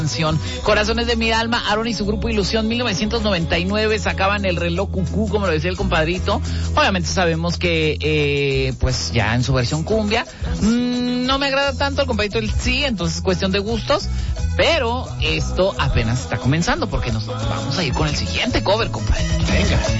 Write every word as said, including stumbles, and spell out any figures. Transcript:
canción. Corazones de mi alma, Aaron y su grupo Ilusión, mil novecientos noventa y nueve, sacaban el reloj cucú, como lo decía el compadrito. Obviamente sabemos que, eh, pues ya en su versión cumbia, mmm, no me agrada tanto el compadrito, el sí, entonces es cuestión de gustos, pero esto apenas está comenzando, porque nos vamos a ir con el siguiente cover, compadre. Venga.